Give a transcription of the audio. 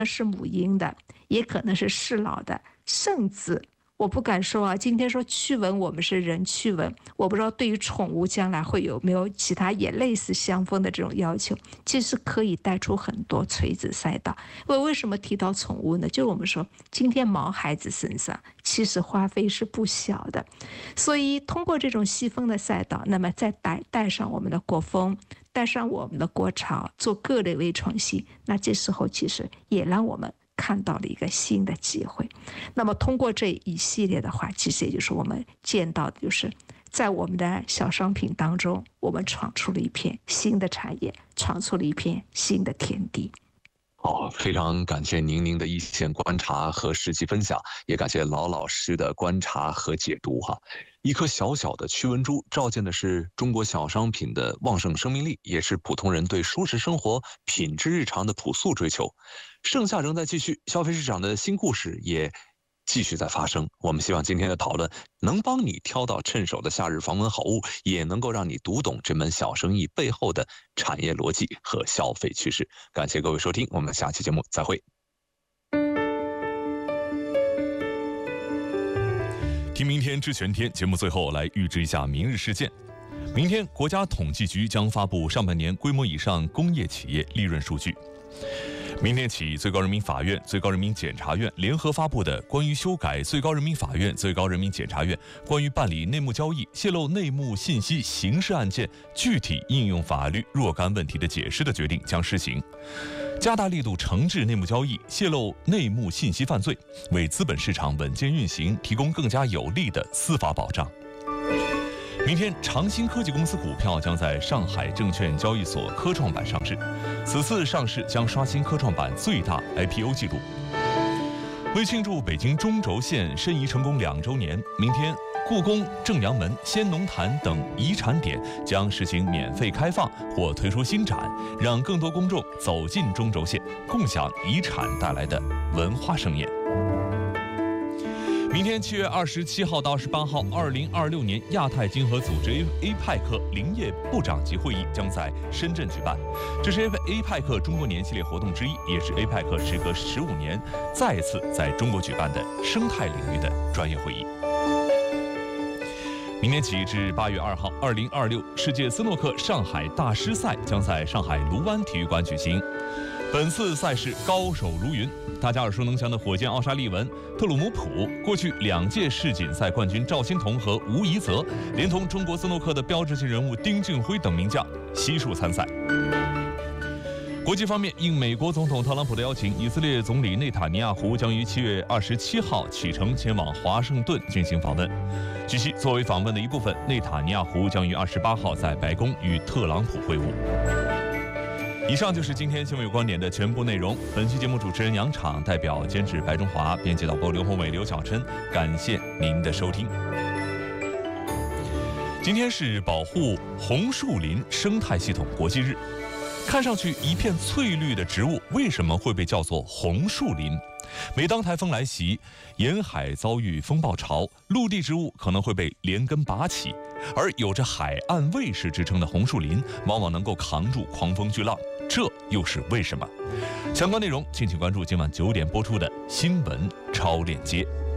是母婴的，也可能是适老的，甚至我不敢说啊，今天说驱蚊，我们是人驱蚊，我不知道对于宠物将来会有没有其他也类似相关的这种要求，其实可以带出很多垂直赛道。为什么提到宠物呢？就是我们说今天毛孩子身上其实花费是不小的，所以通过这种细分的赛道，那么再带上我们的国风，带上我们的国潮，做各类微创新，那这时候其实也让我们看到了一个新的机会。那么通过这一系列的话，其实也就是我们见到的，就是在我们的小商品当中，我们闯出了一片新的产业，闯出了一片新的天地。 非常感谢您的一线观察和实际分享，也感谢老师的观察和解读哈。一颗小小的驱蚊珠，照见的是中国小商品的旺盛生命力，也是普通人对舒适生活、品质日常的朴素追求。盛夏仍在继续，消费市场的新故事也继续在发生。我们希望今天的讨论能帮你挑到趁手的夏日防蚊好物，也能够让你读懂这门小生意背后的产业逻辑和消费趋势。感谢各位收听，我们下期节目再会。 听明天知全天节目最后来预知一下明日事件。明天国家统计局将发布上半年规模以上工业企业利润数据。明天起，最高人民法院、最高人民检察院联合发布的关于修改最高人民法院、最高人民检察院关于办理内幕交易、泄露内幕信息刑事案件具体应用法律若干问题的解释的决定将施行，加大力度惩治内幕交易、泄露内幕信息犯罪，为资本市场稳健运行提供更加有力的司法保障。明天，长兴科技公司股票将在上海证券交易所科创板上市，此次上市将刷新科创板最大 IPO 纪录。为庆祝北京中轴线申遗成功2周年，明天故宫、正阳门、先农坛等遗产点将实行免费开放或推出新展，让更多公众走进中轴线，共享遗产带来的文化盛宴。明天7月27号到28号，2026年亚太经合组织 APEC 林业部长级会议将在深圳举办，这是 APEC 中国年系列活动之一，也是 APEC 时隔15年再次在中国举办的生态领域的专业会议。明天起至8月2号，2026世界斯诺克上海大师赛将在上海卢湾体育馆举行。本次赛事高手如云，大家耳熟能详的火箭奥沙利文、特鲁姆普，过去2届世锦赛冠军赵欣彤和吴怡泽，连同中国斯诺克的标志性人物丁俊晖等名将悉数参赛。国际方面，应美国总统特朗普的邀请，以色列总理内塔尼亚胡将于7月27号启程前往华盛顿进行访问。据悉，作为访问的一部分，内塔尼亚胡将于28号在白宫与特朗普会晤。以上就是今天新闻有观点的全部内容。本期节目主持人杨昶，代表监制白中华，编辑导播刘宏伟、刘晓琛，感谢您的收听。今天是保护红树林生态系统国际日。看上去一片翠绿的植物，为什么会被叫做红树林？每当台风来袭，沿海遭遇风暴潮，陆地植物可能会被连根拔起，而有着海岸卫士之称的红树林，往往能够扛住狂风巨浪，这又是为什么？相关内容敬请关注今晚9点播出的新闻超链接。